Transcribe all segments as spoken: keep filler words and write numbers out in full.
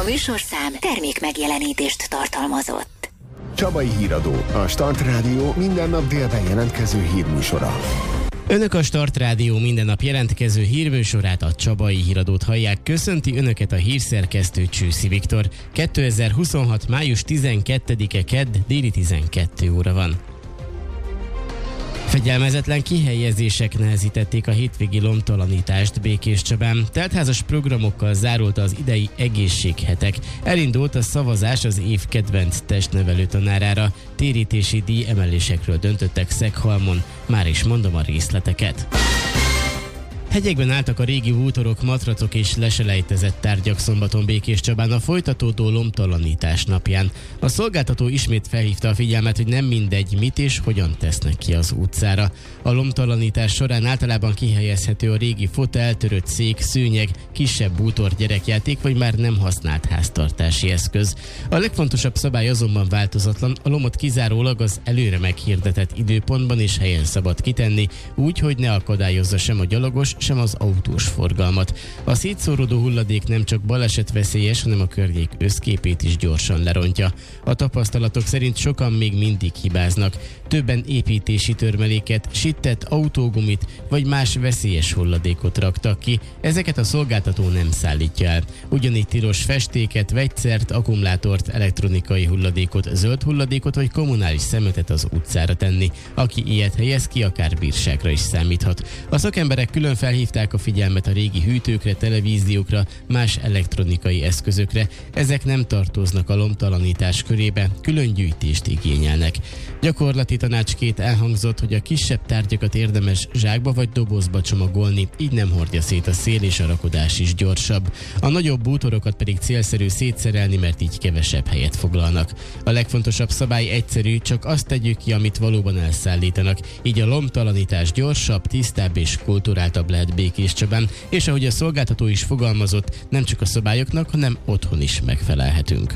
műsorszám termék megjelenítést tartalmazott. Csabai Híradó, a Start Rádió minden nap délben jelentkező hírműsora. Önök a Start Rádió minden nap jelentkező hírműsorát, a Csabai Híradót hallják. Köszönti Önöket a hírszerkesztő Csőszi Viktor. kétezer-huszonhat. május tizenkettedike kedd, déli tizenkét óra van. Fegyelmezetlen kihelyezések nehezítették a hétvégi lomtalanítást Békéscsabán. Teltházas programokkal zárult az idei egészséghetek. Elindult a szavazás az év kedvenc testnevelő tanárára. Térítési díj emelésekről döntöttek Szeghalmon. Már is mondom a részleteket. Hegyekben álltak a régi bútorok, matracok és leselejtezett tárgyak szombaton Békéscsabán a folytatódó lomtalanítás napján. A szolgáltató ismét felhívta a figyelmet, hogy nem mindegy, mit és hogyan tesznek ki az utcára. A lomtalanítás során általában kihelyezhető a régi fotel, törött szék, szőnyeg, kisebb bútor, gyerekjáték vagy már nem használt háztartási eszköz. A legfontosabb szabály azonban változatlan, a lomot kizárólag az előre meghirdetett időpontban és helyen szabad kitenni, úgy, hogy ne akadályozza sem a gyalogos, sem az autós forgalmat. A szétszóródó hulladék nem csak balesetveszélyes, hanem a környék összképét is gyorsan lerontja. A tapasztalatok szerint sokan még mindig hibáznak. Többen építési törmeléket, sittett autógumit vagy más veszélyes hulladékot raktak ki. Ezeket a szolgáltató nem szállítja el. Ugyanígy tilos festéket, vegyszert, akkumulátort, elektronikai hulladékot, zöld hulladékot vagy kommunális szemetet az utcára tenni. Aki ilyet helyez ki, akár bírságra is számíthat. A szakemberek külön felhívták a figyelmet a régi hűtőkre, televíziókra, más elektronikai eszközökre. Ezek nem tartoznak a lomtalanítás körébe, külön gyűjtést igényelnek. Gyakorlati tanácsként elhangzott, hogy a kisebb tárgyakat érdemes zsákba vagy dobozba csomagolni, így nem hordja szét a szél és a rakodás is gyorsabb. A nagyobb bútorokat pedig célszerű szétszerelni, mert így kevesebb helyet foglalnak. A legfontosabb szabály egyszerű, csak azt tegyük ki, amit valóban elszállítanak. Így a lomtalanítás gyorsabb, tisztább és kulturáltabb lehet Békéscsabán, és ahogy a szolgáltató is fogalmazott, nem csak a szabályoknak, hanem otthon is megfelelhetünk.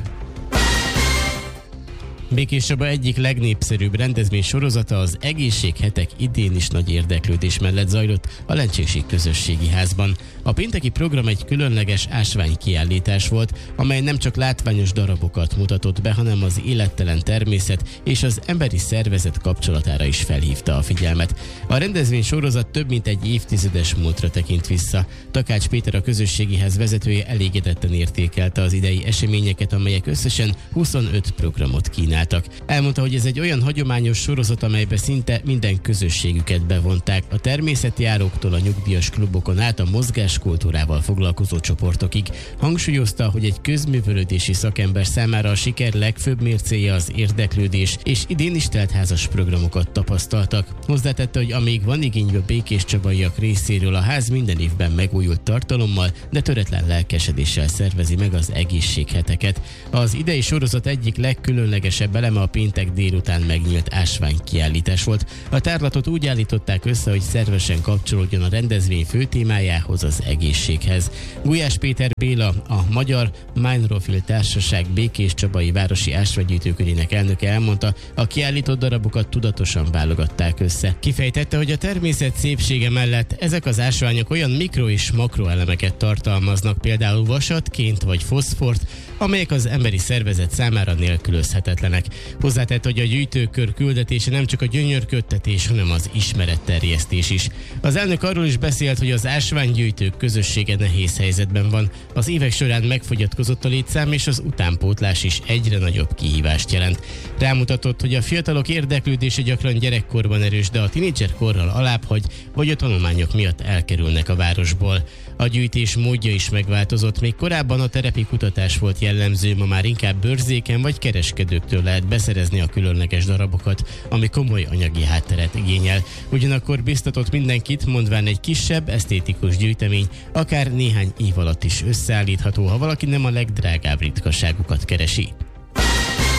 Békéscsaba egyik legnépszerűbb rendezvény sorozata, az Egészséghetek idén is nagy érdeklődés mellett zajlott a Lencsési Közösségi Házban. A pénteki program egy különleges ásványkiállítás volt, amely nem csak látványos darabokat mutatott be, hanem az élettelen természet és az emberi szervezet kapcsolatára is felhívta a figyelmet. A rendezvény sorozat több mint egy évtizedes múltra tekint vissza. Takács Péter, a Közösségi Ház vezetője elégedetten értékelte az idei eseményeket, amelyek összesen huszonöt programot kínáltak. Elmondta, hogy ez egy olyan hagyományos sorozat, amelybe szinte minden közösségüket bevonták, a természeti járóktól a nyugdíjas klubokon át a mozgáskultúrával foglalkozó csoportokig. Hangsúlyozta, hogy egy közművelődési szakember számára a siker legfőbb mércéje az érdeklődés, és idén is teltházas programokat tapasztaltak. Hozzátette, hogy amíg van igény a békéscsabaiak részéről, a ház minden évben megújult tartalommal, de töretlen lelkesedéssel szervezi meg az egészségheteket. Az idei sorozat egyik legkülönlegesebb eleme a péntek délután megnyílt ásványkiállítás volt. A tárlatot úgy állították össze, hogy szervesen kapcsolódjon a rendezvény fő témájához, az egészséghez. Gulyás Péter Béla, a Magyar Mine-Rofil Társaság békéscsabai városi ásványgyűjtőkörének elnöke elmondta, a kiállított darabokat tudatosan válogatták össze. Kifejtette, hogy a természet szépsége mellett ezek az ásványok olyan mikro- és makroelemeket tartalmaznak, például vasat, ként vagy foszfort, amelyek az emberi szervezet számára nélkülözhetetlenek. Hozzátett, hogy a gyűjtőkör küldetése nem csak a gyönyörködtetés, hanem az ismeretterjesztés is. Az elnök arról is beszélt, hogy az ásványgyűjtők közössége nehéz helyzetben van. Az évek során megfogyatkozott a létszám, és az utánpótlás is egyre nagyobb kihívást jelent. Rámutatott, hogy a fiatalok érdeklődése gyakran gyerekkorban erős, de a tinédzserkorral alábbhagy, vagy a tanulmányok miatt elkerülnek a városból. A gyűjtés módja is megváltozott, még korábban a terepi kutatás volt jellemző, ma már inkább bőrzéken vagy kereskedőktől lehet beszerezni a különleges darabokat, ami komoly anyagi hátteret igényel. Ugyanakkor biztatott mindenkit, mondván egy kisebb, esztétikus gyűjtemény akár néhány év alatt is összeállítható, ha valaki nem a legdrágább ritkaságokat keresi.